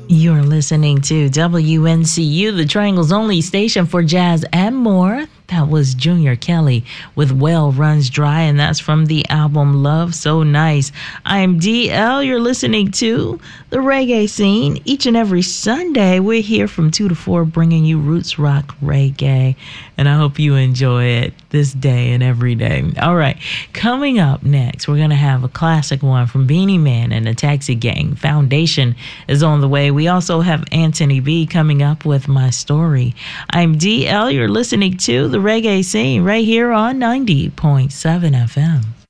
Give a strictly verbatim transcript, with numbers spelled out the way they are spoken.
You're listening to W N C U, the Triangle's only station for jazz and more. That was Junior Kelly with Well Runs Dry, and that's from the album Love So Nice. I'm D L. You're listening to The Reggae Scene. Each and every Sunday, we're here from two to four bringing you roots rock reggae, and I hope you enjoy it this day and every day. All right, coming up next, we're going to have a classic one from Beanie Man and the Taxi Gang. Foundation is on the way. We also have Anthony B coming up with My Story. I'm D L. You're listening to The Reggae Scene right here on ninety point seven F M.